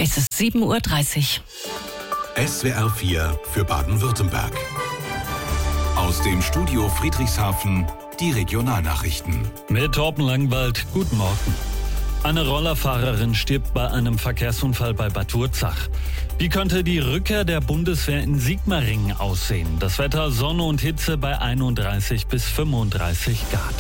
Es ist 7:30 Uhr. SWR 4 für Baden-Württemberg. Aus dem Studio Friedrichshafen die Regionalnachrichten. Mit Torben Langwald, guten Morgen. Eine Rollerfahrerin stirbt bei einem Verkehrsunfall bei Bad Wurzach. Wie könnte die Rückkehr der Bundeswehr in Sigmaringen aussehen? Das Wetter, Sonne und Hitze bei 31 bis 35 Grad.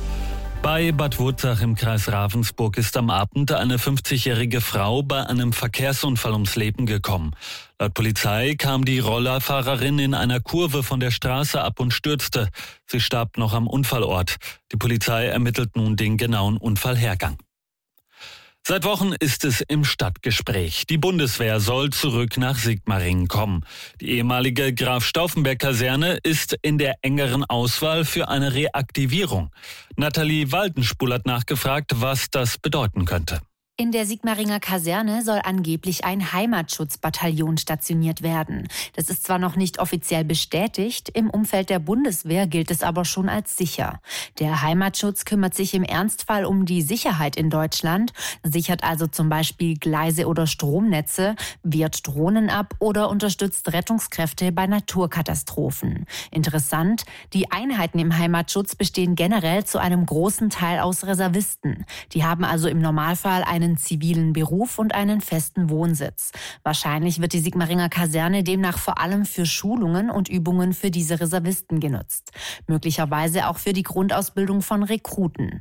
Bei Bad Wurzach im Kreis Ravensburg ist am Abend eine 50-jährige Frau bei einem Verkehrsunfall ums Leben gekommen. Laut Polizei kam die Rollerfahrerin in einer Kurve von der Straße ab und stürzte. Sie starb noch am Unfallort. Die Polizei ermittelt nun den genauen Unfallhergang. Seit Wochen ist es im Stadtgespräch. Die Bundeswehr soll zurück nach Sigmaringen kommen. Die ehemalige Graf-Stauffenberg-Kaserne ist in der engeren Auswahl für eine Reaktivierung. Nathalie Waldenspul hat nachgefragt, was das bedeuten könnte. In der Sigmaringer Kaserne soll angeblich ein Heimatschutzbataillon stationiert werden. Das ist zwar noch nicht offiziell bestätigt, im Umfeld der Bundeswehr gilt es aber schon als sicher. Der Heimatschutz kümmert sich im Ernstfall um die Sicherheit in Deutschland, sichert also zum Beispiel Gleise oder Stromnetze, wehrt Drohnen ab oder unterstützt Rettungskräfte bei Naturkatastrophen. Interessant, die Einheiten im Heimatschutz bestehen generell zu einem großen Teil aus Reservisten. Die haben also im Normalfall einen zivilen Beruf und einen festen Wohnsitz. Wahrscheinlich wird die Sigmaringer Kaserne demnach vor allem für Schulungen und Übungen für diese Reservisten genutzt. Möglicherweise auch für die Grundausbildung von Rekruten.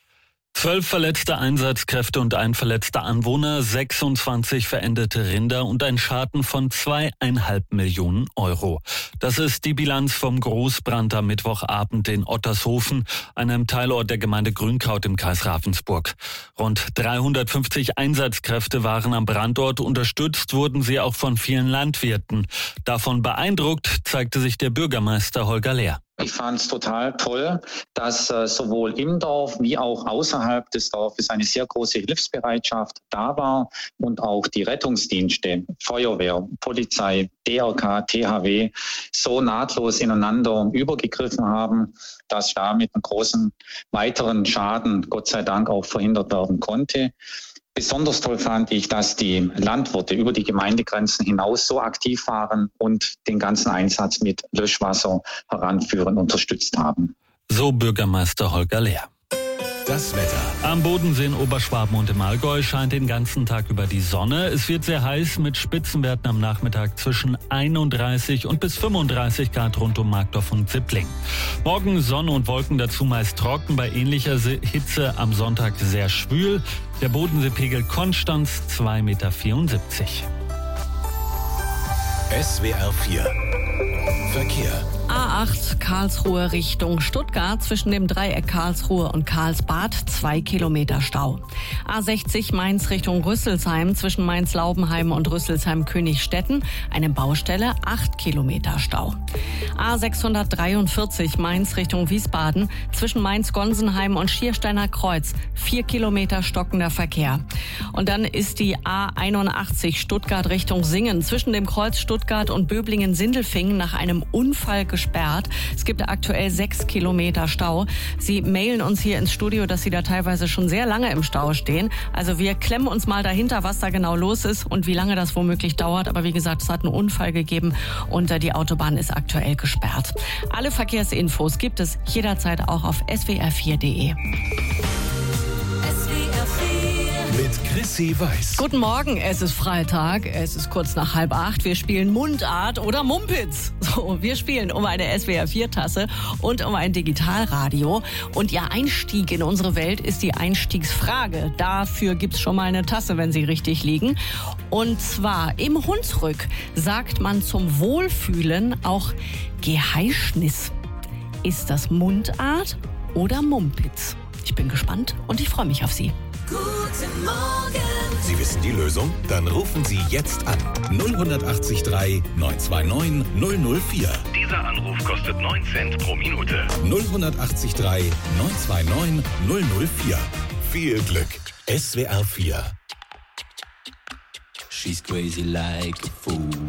12 verletzte Einsatzkräfte und ein verletzter Anwohner, 26 verendete Rinder und ein Schaden von 2,5 Millionen Euro. Das ist die Bilanz vom Großbrand am Mittwochabend in Ottershofen, einem Teilort der Gemeinde Grünkraut im Kreis Ravensburg. Rund 350 Einsatzkräfte waren am Brandort, unterstützt wurden sie auch von vielen Landwirten. Davon beeindruckt zeigte sich der Bürgermeister Holger Lehr. Ich fand es total toll, dass sowohl im Dorf wie auch außerhalb des Dorfes eine sehr große Hilfsbereitschaft da war und auch die Rettungsdienste, Feuerwehr, Polizei, DRK, THW so nahtlos ineinander übergegriffen haben, dass damit einen großen weiteren Schaden, Gott sei Dank, auch verhindert werden konnte. Besonders toll fand ich, dass die Landwirte über die Gemeindegrenzen hinaus so aktiv waren und den ganzen Einsatz mit Löschwasser heranführen unterstützt haben. So Bürgermeister Holger Lehr. Das Wetter. Am Bodensee in Oberschwaben und im Allgäu scheint den ganzen Tag über die Sonne. Es wird sehr heiß mit Spitzenwerten am Nachmittag zwischen 31 und bis 35 Grad rund um Markdorf und Sippling. Morgen Sonne und Wolken, dazu meist trocken, bei ähnlicher Hitze am Sonntag sehr schwül. Der Bodenseepegel Konstanz 2,74 Meter. SWR 4 Verkehr. A8 Karlsruhe Richtung Stuttgart zwischen dem Dreieck Karlsruhe und Karlsbad 2 Kilometer Stau. A60 Mainz Richtung Rüsselsheim zwischen Mainz-Laubenheim und Rüsselsheim-Königstetten eine Baustelle 8 Kilometer Stau. A643 Mainz Richtung Wiesbaden zwischen Mainz-Gonsenheim und Schiersteiner Kreuz 4 Kilometer stockender Verkehr. Und dann ist die A81 Stuttgart Richtung Singen zwischen dem Kreuz Stuttgart und Böblingen-Sindelfingen nach einem Unfall gesperrt. Es gibt aktuell 6 Kilometer Stau. Sie mailen uns hier ins Studio, dass Sie da teilweise schon sehr lange im Stau stehen. Also wir klemmen uns mal dahinter, was da genau los ist und wie lange das womöglich dauert. Aber wie gesagt, es hat einen Unfall gegeben und die Autobahn ist aktuell gesperrt. Alle Verkehrsinfos gibt es jederzeit auch auf swr4.de. Mit Chrissy Weiß. Guten Morgen, es ist Freitag, es ist kurz nach 7:30. Wir spielen Mundart oder Mumpitz. So, wir spielen um eine SWR4-Tasse und um ein Digitalradio. Und Ihr Einstieg in unsere Welt ist die Einstiegsfrage. Dafür gibt's schon mal eine Tasse, wenn Sie richtig liegen. Und zwar im Hunsrück sagt man zum Wohlfühlen auch Geheischnis. Ist das Mundart oder Mumpitz? Ich bin gespannt und ich freue mich auf Sie. Guten Morgen. Sie wissen die Lösung? Dann rufen Sie jetzt an. 0183 929 004. Dieser Anruf kostet 9 Cent pro Minute. 0183 929 004. Viel Glück. SWR 4. She's crazy like a fool.